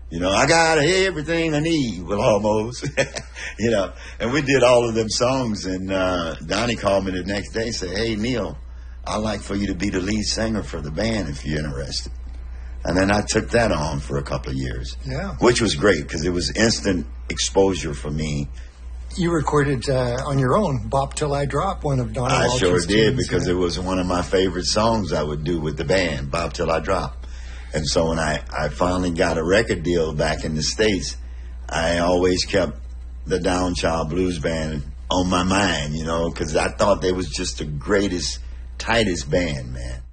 You know, I got everything I need, well, almost. You know, and we did all of them songs, and Donnie called me the next day and said, hey, Neil, I'd like for you to be the lead singer for the band if you're interested. And then I took that on for a couple of years. Yeah. Which was great, because it was instant exposure for me. You recorded on your own, Bop Till I Drop, one of Donnie I Walsh's sure did, tunes, because it was one of my favorite songs I would do with the band, Bop Till I Drop. And so when I finally got a record deal back in the States, I always kept the Downchild Blues Band on my mind, you know, because I thought they was just the greatest, tightest band, man.